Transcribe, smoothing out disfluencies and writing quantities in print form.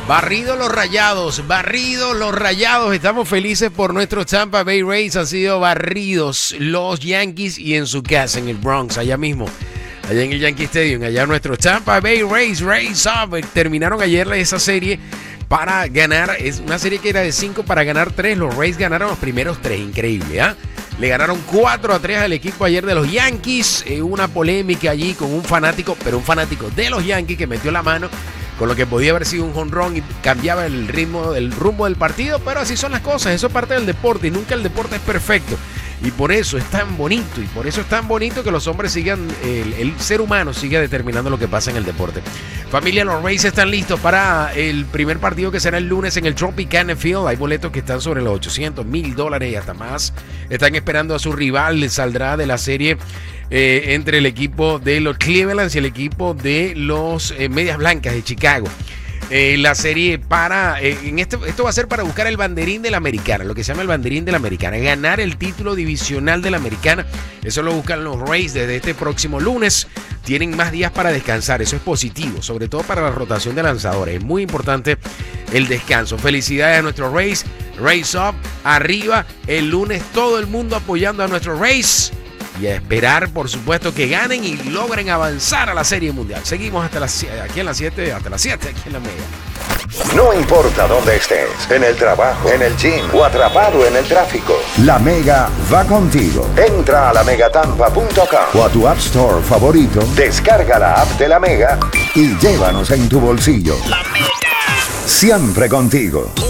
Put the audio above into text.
Barridos los Rayados. Estamos felices por nuestros Tampa Bay Rays. Han sido barridos los Yankees y en su casa, en el Bronx, allá mismo. Allá en el Yankee Stadium, allá nuestros Tampa Bay Rays, Rays Up. Terminaron ayer esa serie para ganar. Es una serie que era de 5 para ganar 3. Los Rays ganaron los primeros 3. Increíble, ¿ah? Le ganaron 4-3 al equipo ayer de los Yankees. Una polémica allí con un fanático, pero un fanático de los Yankees que metió la mano con lo que podía haber sido un jonrón y cambiaba el rumbo del partido, pero así son las cosas, eso es parte del deporte y nunca el deporte es perfecto. Y por eso es tan bonito, que los hombres sigan, el ser humano siga determinando lo que pasa en el deporte. Familia, los Rays están listos para el primer partido que será el lunes en el Tropicana Field. Hay boletos que están sobre los $800,000 y hasta más. Están esperando a su rival, saldrá de la serie entre el equipo de los Cleveland y el equipo de los Medias Blancas de Chicago. La serie esto va a ser para buscar el banderín de la Americana, lo que se llama el banderín de la Americana, ganar el título divisional de la Americana. Eso lo buscan los Rays desde este próximo lunes. Tienen más días para descansar, eso es positivo, sobre todo para la rotación de lanzadores. Es muy importante el descanso. Felicidades a nuestros Rays, Rays Up, arriba. El lunes todo el mundo apoyando a nuestros Rays. Y a esperar, por supuesto, que ganen y logren avanzar a la Serie Mundial. Seguimos hasta las 7, aquí en las 7, aquí en la Mega. No importa dónde estés, en el trabajo, en el gym o atrapado en el tráfico, La Mega va contigo. Entra a lamegatampa.com o a tu App Store favorito, descarga la app de La Mega y llévanos en tu bolsillo. La Mega. Siempre contigo.